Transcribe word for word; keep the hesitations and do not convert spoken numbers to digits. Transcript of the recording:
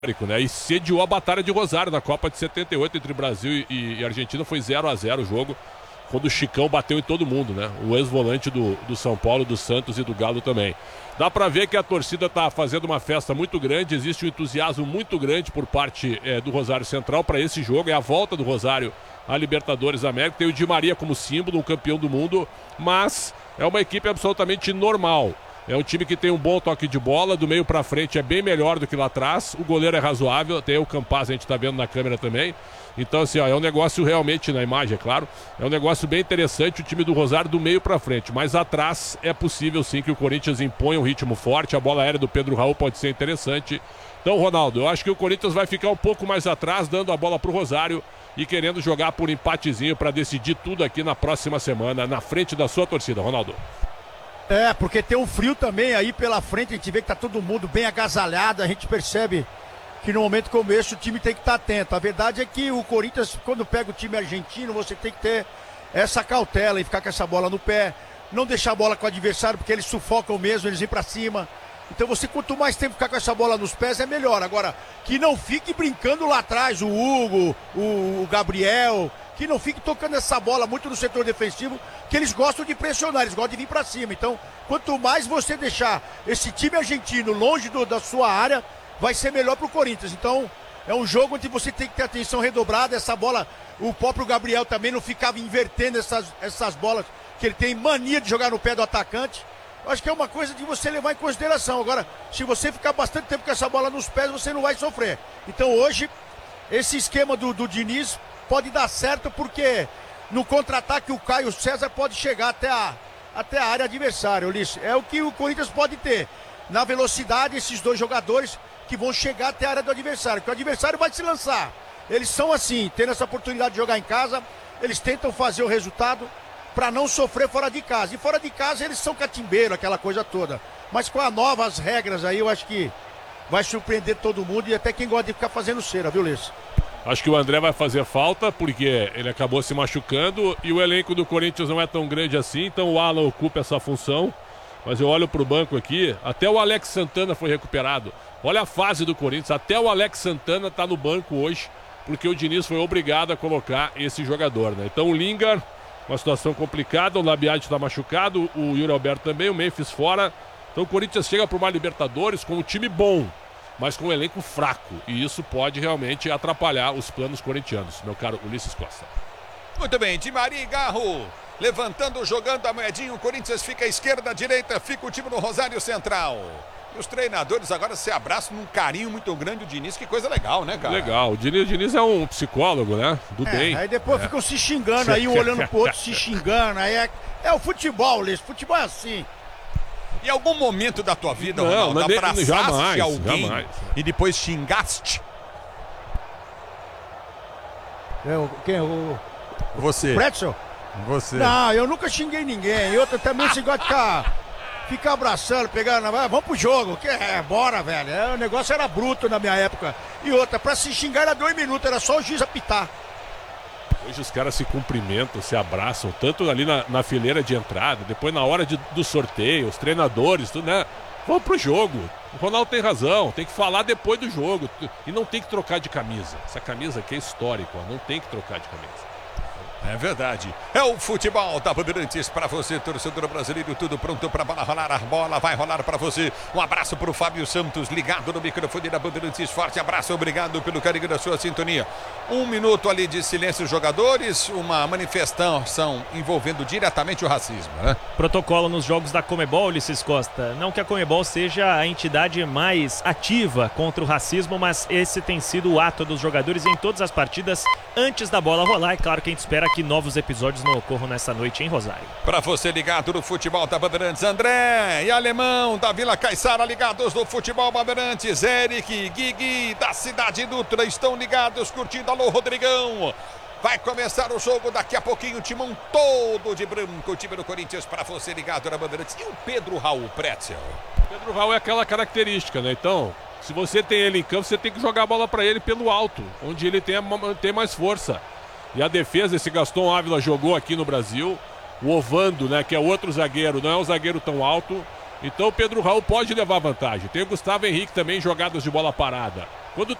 Né? E sediou a Batalha de Rosário na Copa de setenta e oito entre Brasil e, e Argentina. Foi zero a zero o jogo, quando o Chicão bateu em todo mundo, né? O ex-volante do, do São Paulo, do Santos e do Galo também. Dá pra ver que a torcida tá fazendo uma festa muito grande, existe um entusiasmo muito grande por parte é, do Rosário Central para esse jogo. É a volta do Rosário à Libertadores da América. Tem o Di Maria como símbolo, um campeão do mundo, mas é uma equipe absolutamente normal. É um time que tem um bom toque de bola, do meio pra frente é bem melhor do que lá atrás, o goleiro é razoável, tem o Campaz, a gente tá vendo na câmera também. Então assim, ó, é um negócio realmente, na imagem é claro, é um negócio bem interessante o time do Rosário do meio pra frente, mas atrás é possível sim que o Corinthians imponha um ritmo forte, a bola aérea do Pedro Raul pode ser interessante. Então, Ronaldo, eu acho que o Corinthians vai ficar um pouco mais atrás, dando a bola pro Rosário e querendo jogar por empatezinho para decidir tudo aqui na próxima semana, na frente da sua torcida, Ronaldo. É, porque tem um frio também aí pela frente, a gente vê que tá todo mundo bem agasalhado, a gente percebe que no momento como esse o time tem que estar atento. A verdade é que o Corinthians, quando pega o time argentino, você tem que ter essa cautela e ficar com essa bola no pé, não deixar a bola com o adversário, porque eles sufocam mesmo, eles vêm pra cima. Então você, quanto mais tempo ficar com essa bola nos pés, é melhor. Agora, que não fique brincando lá atrás, o Hugo, o, o Gabriel, que não fique tocando essa bola muito no setor defensivo, que eles gostam de pressionar, eles gostam de vir pra cima. Então, quanto mais você deixar esse time argentino longe do, da sua área, vai ser melhor pro Corinthians. Então, é um jogo onde você tem que ter atenção redobrada, essa bola, o próprio Gabriel também não ficava invertendo essas, essas bolas, que ele tem mania de jogar no pé do atacante. Acho que é uma coisa de você levar em consideração. Agora, se você ficar bastante tempo com essa bola nos pés, você não vai sofrer. Então hoje, esse esquema do, do Diniz pode dar certo, porque no contra-ataque o Caio César pode chegar até a, até a área adversária, Ulisses. É o que o Corinthians pode ter. Na velocidade, esses dois jogadores que vão chegar até a área do adversário, porque o adversário vai se lançar. Eles são assim, tendo essa oportunidade de jogar em casa, eles tentam fazer o resultado para não sofrer fora de casa. E fora de casa eles são catimbeiros, aquela coisa toda. Mas com as novas regras aí, eu acho que vai surpreender todo mundo e até quem gosta de ficar fazendo cera, viu, Ulisses? Acho que o André vai fazer falta, porque ele acabou se machucando e o elenco do Corinthians não é tão grande assim, então o Alan ocupa essa função. Mas eu olho pro banco aqui, até o Alex Santana foi recuperado. Olha a fase do Corinthians, até o Alex Santana tá no banco hoje, porque o Diniz foi obrigado a colocar esse jogador, né? Então o Lingard, uma situação complicada, o Labiade está machucado, o Yuri Alberto também, o Memphis fora. Então o Corinthians chega para uma Libertadores com um time bom, mas com um elenco fraco. E isso pode realmente atrapalhar os planos corintianos, meu caro Ulisses Costa. Muito bem, Di Maria e Garro levantando, jogando a moedinha. O Corinthians fica à esquerda, à direita, fica o time no Rosário Central. E os treinadores agora se abraçam num carinho muito grande. O Diniz, que coisa legal, né, cara? Legal, o Diniz, o Diniz é um psicólogo, né? Do é, bem. Aí depois é. ficam se xingando aí, um olhando pro outro, se xingando. Aí é, é o futebol, Ulisses, futebol é assim. Em algum momento da tua vida, não, Ronaldo, não, abraçaste jamais, alguém jamais. e depois xingaste? Eu, quem? O, Você. o Pretzel? Você. Não, eu nunca xinguei ninguém. E outra também, esse negócio de ficar, ficar abraçando, pegando. Ah, vamos pro jogo. Que é, bora, velho. É, o negócio era bruto na minha época. E outra, pra se xingar era dois minutos, era só o juiz apitar. Hoje os caras se cumprimentam, se abraçam, tanto ali na, na fileira de entrada, depois na hora de, do sorteio, os treinadores, tudo, né? Vamos pro jogo. O Ronaldo tem razão, tem que falar depois do jogo. E não tem que trocar de camisa. Essa camisa aqui é histórica, ó, não tem que trocar de camisa. É verdade. É o futebol da Bandeirantes para você, torcedor brasileiro, tudo pronto para bola rolar. A bola vai rolar para você. Um abraço para o Fábio Santos, ligado no microfone da Bandeirantes. Forte abraço, obrigado pelo carinho da sua sintonia. Um minuto ali de silêncio, jogadores. Uma manifestação envolvendo diretamente o racismo, né? Protocolo nos jogos da Conmebol, Ulisses Costa. Não que a Conmebol seja a entidade mais ativa contra o racismo, mas esse tem sido o ato dos jogadores em todas as partidas antes da bola rolar. É claro que a gente espera que novos episódios não ocorram nessa noite em Rosário. Para você ligado no futebol da Bandeirantes, André e Alemão da Vila Caiçara ligados no futebol Bandeirantes, Eric, Guigui da Cidade Dutra estão ligados, curtindo. Alô, Rodrigão. Vai começar o jogo daqui a pouquinho, o timão todo de branco, o time do Corinthians para você ligado na Bandeirantes. E o Pedro Raul Pretzel? Pedro Raul é aquela característica, né? Então, se você tem ele em campo, você tem que jogar a bola para ele pelo alto, onde ele tem, tem mais força. E a defesa, esse Gaston Ávila jogou aqui no Brasil. O Ovando, né, que é outro zagueiro, não é um zagueiro tão alto. Então o Pedro Raul pode levar vantagem. Tem o Gustavo Henrique também, jogadas de bola parada. Quando